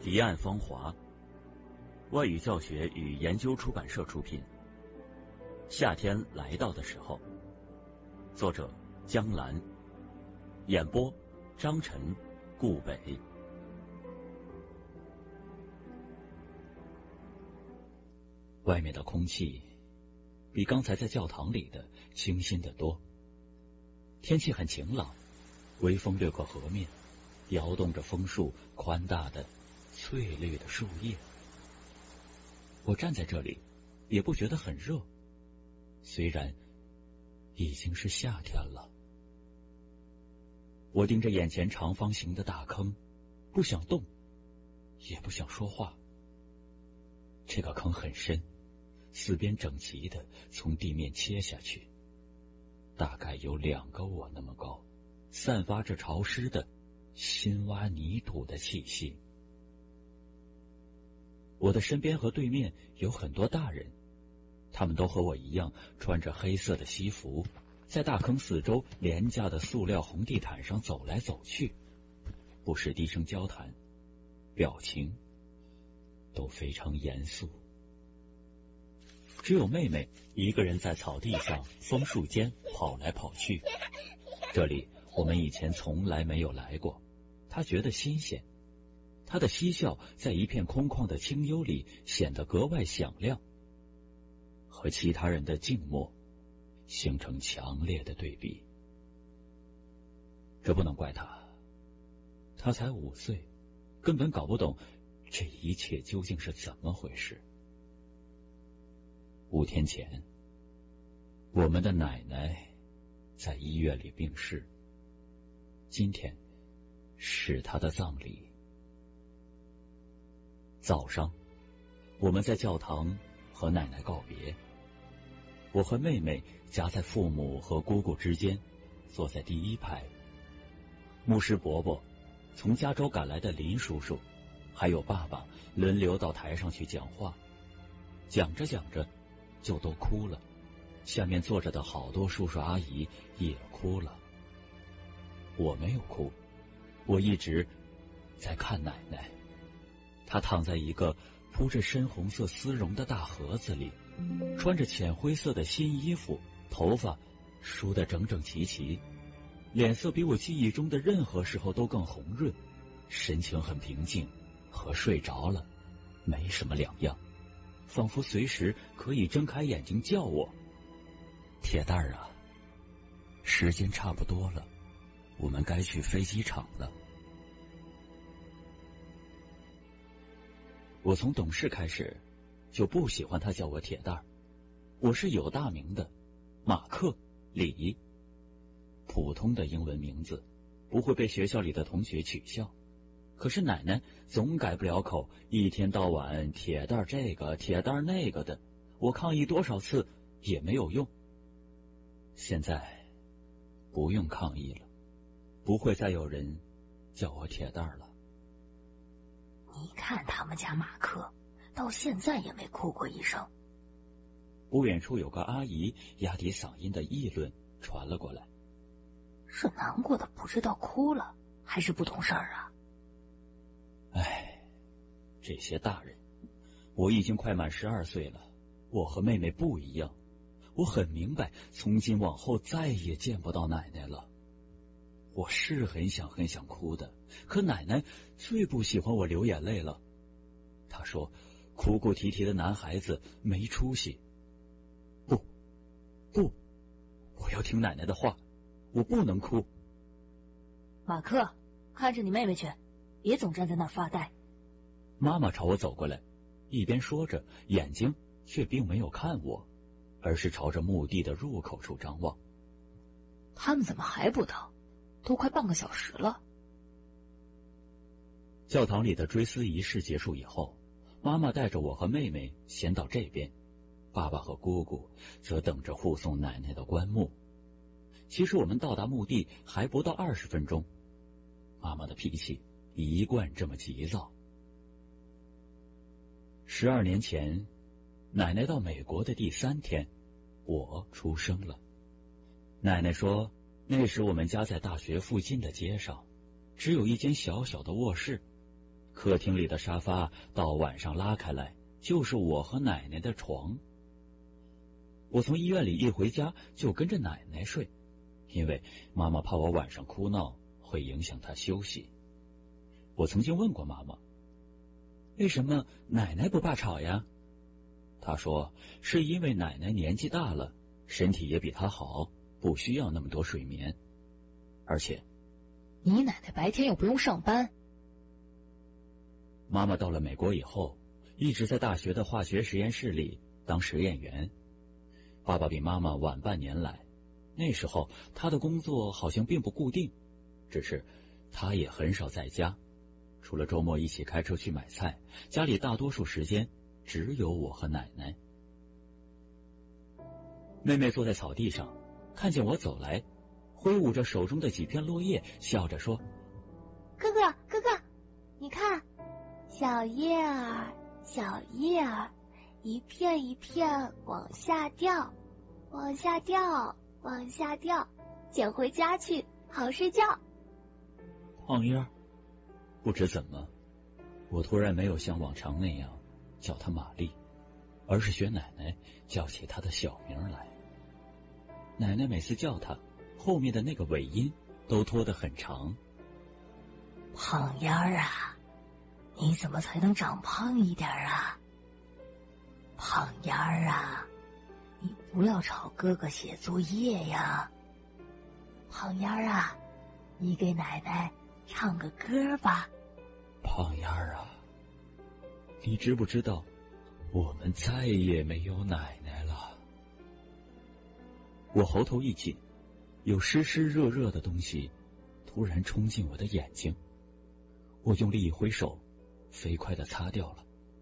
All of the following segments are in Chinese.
彼岸芳华，外语教学与研究出版社出品。夏天来到的时候，作者江兰，演播张晨、顾北。外面的空气比刚才在教堂里的清新得多，天气很晴朗，微风掠过河面，摇动着枫树宽大的翠绿的树叶。我站在这里也不觉得很热，虽然已经是夏天了。我盯着眼前长方形的大坑，不想动，也不想说话。这个坑很深，四边整齐的从地面切下去，大概有2个我那么高，散发着潮湿的新挖泥土的气息。我的身边和对面有很多大人，他们都和我一样穿着黑色的西服，在大坑四周廉价的塑料红地毯上走来走去，不时低声交谈，表情都非常严肃。只有妹妹一个人在草地上枫树间跑来跑去，这里我们以前从来没有来过，她觉得新鲜。她的嬉笑在一片空旷的清幽里显得格外响亮，和其他人的静默形成强烈的对比。这不能怪她，她才5岁，根本搞不懂这一切究竟是怎么回事。5天前，我们的奶奶在医院里病逝，今天是她的葬礼。早上，我们在教堂和奶奶告别。我和妹妹夹在父母和姑姑之间，坐在第1排。牧师伯伯、从加州赶来的林叔叔，还有爸爸轮流到台上去讲话。讲着讲着就都哭了，下面坐着的好多叔叔阿姨也哭了。我没有哭，我一直在看奶奶。她躺在一个铺着深红色丝绒的大盒子里，穿着浅灰色的新衣服，头发梳得整整齐齐，脸色比我记忆中的任何时候都更红润，神情很平静，和睡着了没什么两样，仿佛随时可以睁开眼睛叫我。铁蛋儿啊，时间差不多了，我们该去飞机场了。我从懂事开始就不喜欢他叫我铁蛋儿，我是有大名的，马克·李，普通的英文名字，不会被学校里的同学取笑。可是奶奶总改不了口，一天到晚铁蛋儿这个铁蛋儿那个的，我抗议多少次也没有用。现在不用抗议了，不会再有人叫我铁蛋儿了。 你看他们家马克到现在也没哭过一声。 不远处有个阿姨压低嗓音的议论传了过来， 是难过的不知道哭了，还是不懂事儿啊？ 哎，这些大人，我已经快满12岁了，我和妹妹不一样，我很明白从今往后再也见不到奶奶了。我是很想哭的，可奶奶最不喜欢我流眼泪了。她说哭哭啼啼的男孩子没出息。不，我要听奶奶的话，我不能哭。 马克，看着你妹妹去，别总站在那儿发呆。 妈妈朝我走过来，一边说着，眼睛却并没有看我，而是朝着墓地的入口处张望。 他们怎么还不到？都快半个小时了。 教堂里的追思仪式结束以后，妈妈带着我和妹妹先到这边，爸爸和姑姑则等着护送奶奶的棺木。其实我们到达墓地还不到20分钟，妈妈的脾气一贯这么急躁。12年前，奶奶到美国的第3天，我出生了。奶奶说那时我们家在大学附近的街上，只有一间小小的卧室， 客厅里的沙发到晚上拉开来，就是我和奶奶的床。我从医院里一回家就跟着奶奶睡，因为妈妈怕我晚上哭闹会影响她休息。我曾经问过妈妈，为什么奶奶不怕吵呀？她说是因为奶奶年纪大了，身体也比她好，不需要那么多睡眠。而且你奶奶白天又不用上班。 妈妈到了美国以后，一直在大学的化学实验室里当实验员。爸爸比妈妈晚半年来，那时候他的工作好像并不固定，只是他也很少在家，除了周末一起开车去买菜，家里大多数时间只有我和奶奶。妹妹坐在草地上，看见我走来，挥舞着手中的几片落叶，笑着说： 哥哥，哥哥，你看，小叶儿，小叶儿，一片一片往下掉，往下掉，往下掉，捡回家去，好睡觉。 胖丫儿。不知怎么，我突然没有像往常那样叫她玛丽，而是学奶奶叫起她的小名来。奶奶每次叫她，后面的那个尾音都拖得很长。 胖丫儿啊，你怎么才能长胖一点啊？胖丫儿啊，你不要吵哥哥写作业呀。胖丫儿啊，你给奶奶唱个歌吧。 胖丫儿啊，你知不知道我们再也没有奶奶了？我喉头一紧，有湿湿热热的东西突然冲进我的眼睛，我用力一挥手，飞快地擦掉了。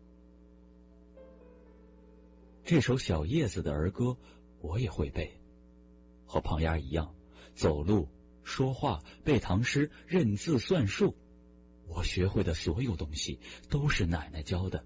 这首小叶子的儿歌我也会背，和胖丫一样，走路、说话、背唐诗、认字算数，我学会的所有东西都是奶奶教的。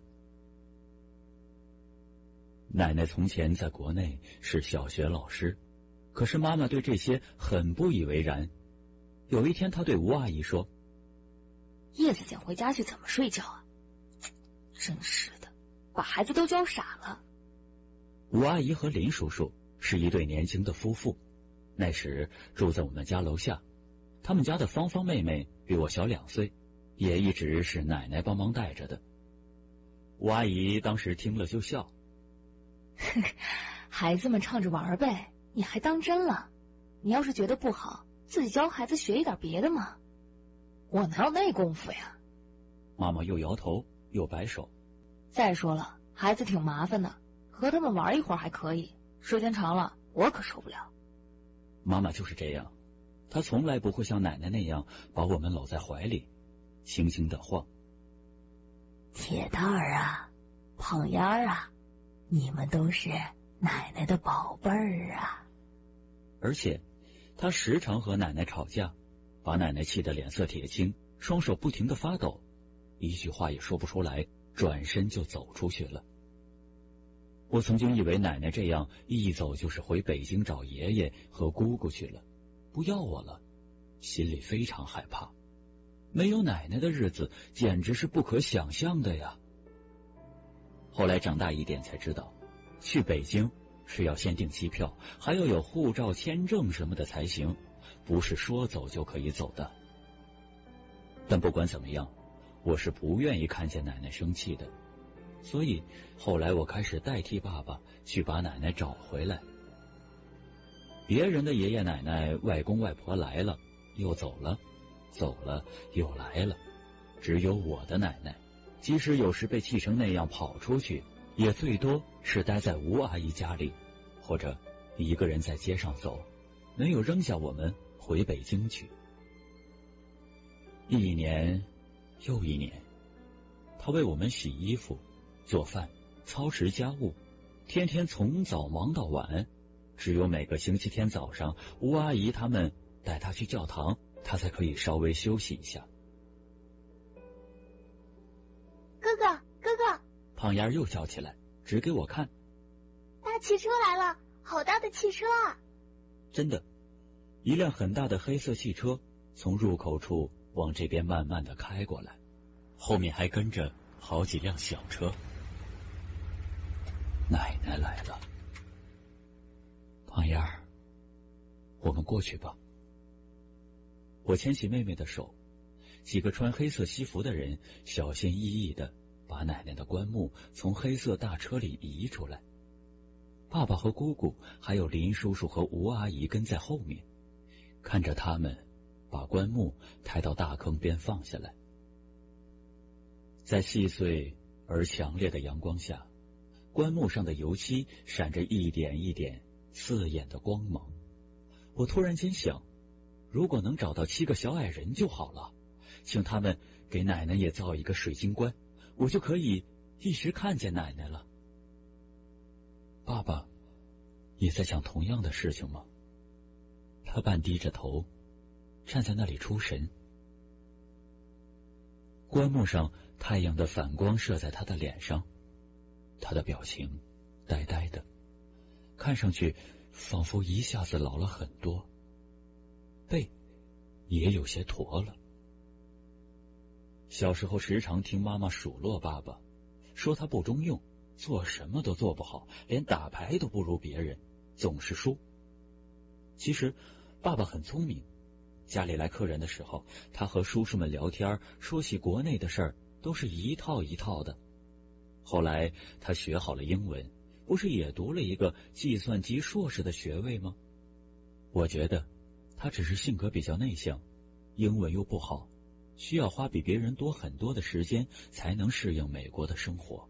奶奶从前在国内是小学老师，可是妈妈对这些很不以为然。有一天她对吴阿姨说： 叶子捡回家去怎么睡觉啊？真是的，把孩子都教傻了。 吴阿姨和林叔叔是一对年轻的夫妇，那时住在我们家楼下。他们家的芳芳妹妹比我小2岁，也一直是奶奶帮忙带着的。吴阿姨当时听了就笑： 孩子们唱着玩呗，你还当真了？你要是觉得不好，自己教孩子学一点别的嘛。我哪有那功夫呀？ 妈妈又摇头又摆手。 再说了，孩子挺麻烦的，和他们玩一会儿还可以，时间长了我可受不了。 妈妈就是这样，她从来不会像奶奶那样把我们搂在怀里，轻轻地晃。 铁蛋儿啊，胖丫儿啊，你们都是奶奶的宝贝儿啊。 而且她时常和奶奶吵架，把奶奶气得脸色铁青，双手不停地发抖，一句话也说不出来，转身就走出去了。我曾经以为奶奶这样一走就是回北京找爷爷和姑姑去了，不要我了，心里非常害怕。没有奶奶的日子简直是不可想象的呀。后来长大一点才知道，去北京是要先订机票，还要有护照、签证什么的才行，不是说走就可以走的。但不管怎么样，我是不愿意看见奶奶生气的，所以后来我开始代替爸爸去把奶奶找回来。别人的爷爷奶奶、外公外婆来了又走了，走了又来了，只有我的奶奶，即使有时被气成那样跑出去，也最多是待在吴阿姨家里，或者一个人在街上走，没有扔下我们回北京去。一年又一年，她为我们洗衣服、做饭、操持家务，天天从早忙到晚，只有每个星期天早上，吴阿姨他们带她去教堂，她才可以稍微休息一下。 哥哥，哥哥！ 胖丫又叫起来，指给我看。 大汽车来了，好大的汽车啊！ 真的，一辆很大的黑色汽车从入口处往这边慢慢的开过来。 后面还跟着好几辆小车。奶奶来了。胖燕儿，我们过去吧。我牵起妹妹的手，几个穿黑色西服的人小心翼翼地把奶奶的棺木从黑色大车里移出来。爸爸和姑姑还有林叔叔和吴阿姨跟在后面，看着他们把棺木抬到大坑边放下来。在细碎而强烈的阳光下，棺木上的油漆闪着一点一点刺眼的光芒。我突然间想，如果能找到7个小矮人就好了，请他们给奶奶也造一个水晶棺，我就可以一直看见奶奶了。爸爸也在想同样的事情吗？他半低着头，站在那里出神。棺木上太阳的反光射在他的脸上，他的表情呆呆的，看上去仿佛一下子老了很多，背也有些驼了。小时候时常听妈妈数落爸爸，说他不中用，做什么都做不好，连打牌都不如别人，总是输。其实爸爸很聪明，家里来客人的时候，他和叔叔们聊天，说起国内的事儿，都是一套一套的。后来他学好了英文，不是也读了一个计算机硕士的学位吗？我觉得他只是性格比较内向，英文又不好，需要花比别人多很多的时间才能适应美国的生活。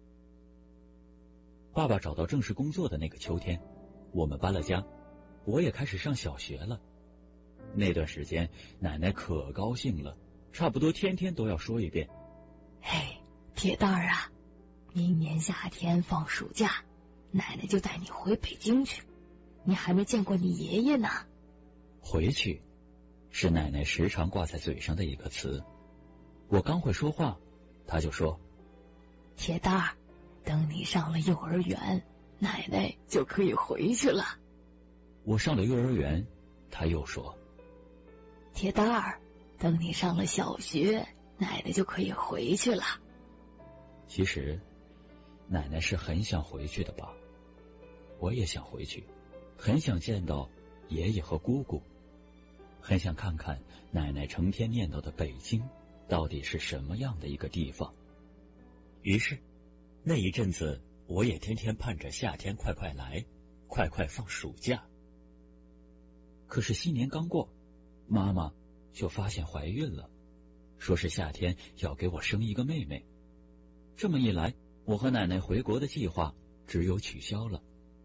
爸爸找到正式工作的那个秋天，我们搬了家，我也开始上小学了。那段时间奶奶可高兴了，差不多天天都要说一遍。 嘿，铁蛋儿啊，明年夏天放暑假，奶奶就带你回北京去，你还没见过你爷爷呢。 回去是奶奶时常挂在嘴上的一个词，我刚会说话，她就说： 铁蛋儿，等你上了幼儿园，奶奶就可以回去了。 我上了幼儿园，她又说： 铁蛋儿，等你上了小学，奶奶就可以回去了。 其实奶奶是很想回去的吧，我也想回去，很想见到爷爷和姑姑，很想看看奶奶成天念叨的北京到底是什么样的一个地方。于是那一阵子我也天天盼着夏天快快来，快快放暑假。可是新年刚过，妈妈就发现怀孕了，说是夏天要给我生一个妹妹。这么一来，我和奶奶回国的计划只有取消了。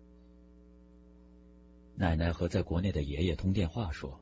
奶奶和在国内的爷爷通电话说：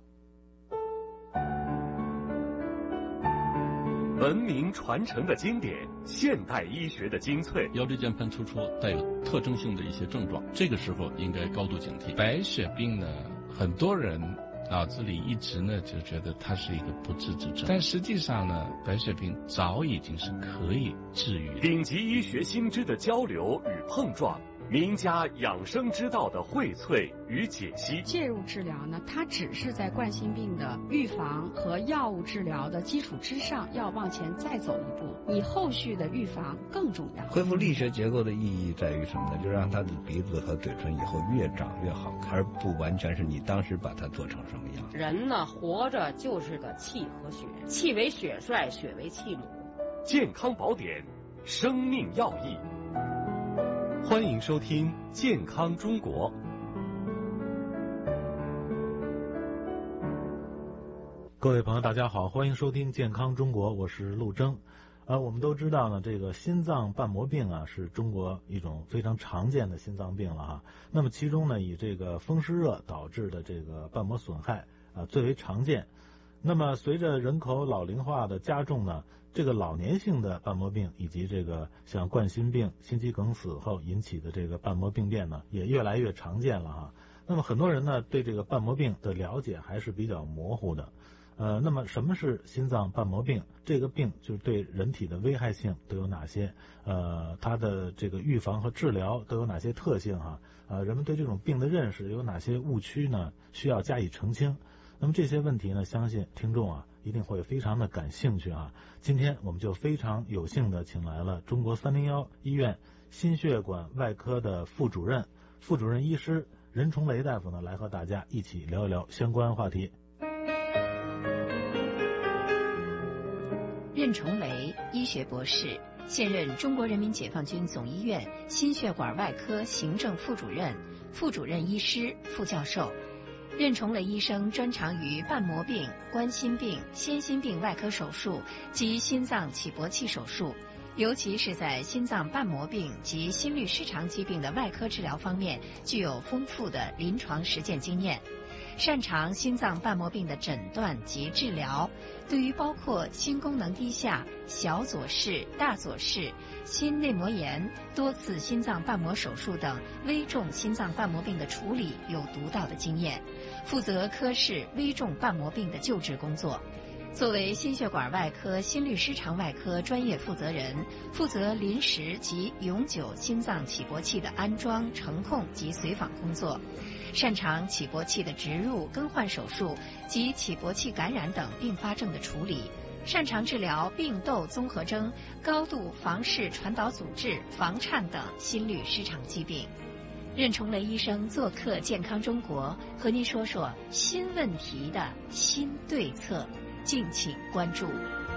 文明传承的经典，现代医学的精粹。 腰椎间盘突出带有特征性的一些症状，这个时候应该高度警惕。白血病呢，很多人脑子里一直呢就觉得它是一个不治之症，但实际上呢，白血病早已经是可以治愈的。 顶级医学新知的交流与碰撞，名家养生之道的荟萃与解析。 介入治疗呢，它只是在冠心病的预防和药物治疗的基础之上，要往前再走一步，你后续的预防更重要。 恢复力学结构的意义在于什么呢？就让他的鼻子和嘴唇以后越长越好看，而不完全是你当时把它做成什么样。 人呢，活着就是个气和血，气为血帅，血为气母。 健康宝典，生命要义。欢迎收听《健康中国》。 各位朋友，大家好，欢迎收听《健康中国》，我是陆征。我们都知道呢，这个心脏瓣膜病啊，是中国一种非常常见的心脏病了哈。那么其中呢，以这个风湿热导致的这个瓣膜损害最为常见。那么随着人口老龄化的加重呢，这个老年性的瓣膜病以及这个像冠心病、心肌梗死后引起的这个瓣膜病变呢，也越来越常见了哈。那么很多人呢，对这个瓣膜病的了解还是比较模糊的。那么什么是心脏瓣膜病？这个病就是对人体的危害性都有哪些？它的这个预防和治疗都有哪些特性哈？人们对这种病的认识有哪些误区呢？需要加以澄清。那么这些问题呢，相信听众一定会非常的感兴趣啊。今天我们就非常有幸的请来了中国301医院心血管外科的副主任医师任崇雷大夫呢，来和大家一起聊一聊相关话题。 任崇雷，医学博士，现任中国人民解放军总医院心血管外科行政副主任、副主任医师、副教授。任崇雷医生专长于瓣膜病、冠心病、先心病外科手术及心脏起搏器手术，尤其是在心脏瓣膜病及心律失常疾病的外科治疗方面具有丰富的临床实践经验。擅长心脏瓣膜病的诊断及治疗，对于包括心功能低下、小左室、大左室、心内膜炎、多次心脏瓣膜手术等危重心脏瓣膜病的处理有独到的经验，负责科室危重瓣膜病的救治工作。作为心血管外科、心律失常外科专业负责人，负责临时及永久心脏起搏器的安装、程控及随访工作，擅长起搏器的植入、更换手术及起搏器感染等并发症的处理，擅长治疗病窦综合征、高度房室传导阻滞、房颤等心律失常疾病。任崇雷医生做客健康中国，和您说说新问题的新对策，敬请关注。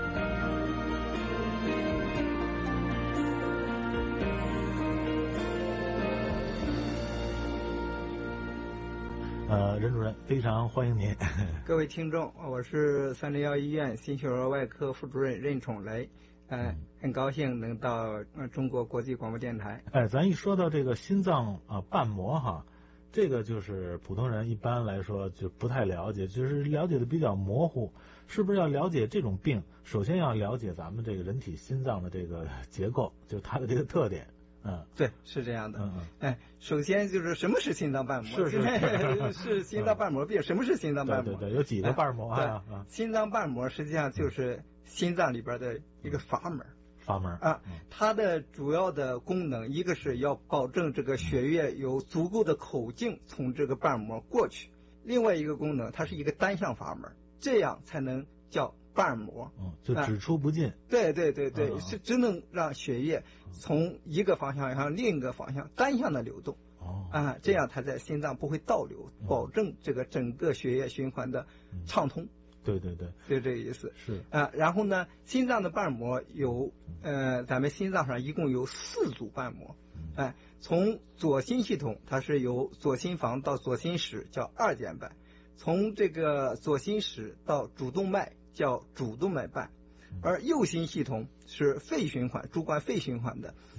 任主任，非常欢迎您。 各位听众，我是301医院心血管外科副主任任崇雷，很高兴能到中国国际广播电台。 咱一说到这个心脏瓣膜哈，这个就是普通人一般来说就不太了解，就是了解的比较模糊。是不是要了解这种病，首先要了解咱们这个人体心脏的这个结构，就是它的这个特点？ 对，是这样的。首先就是什么是心脏瓣膜？是心脏瓣膜病。什么是心脏瓣膜？ 对，有几个瓣膜啊？ 心脏瓣膜实际上就是心脏里边的一个阀门。它的主要的功能，一个是要保证这个血液有足够的口径从这个瓣膜过去，另外一个功能，它是一个单向阀门，这样才能叫瓣膜， 就只出不进。 对，是只能让血液从一个方向向另一个方向单向的流动。这样它在心脏不会倒流，保证这个整个血液循环的畅通。 对， 就这个意思。 是然后呢，心脏的瓣膜有咱们心脏上一共有4组瓣膜。从左心系统，它是由左心房到左心室，叫二尖瓣；从这个左心室到主动脉，叫主动脉瓣；而右心系统是肺循环，主管肺循环的，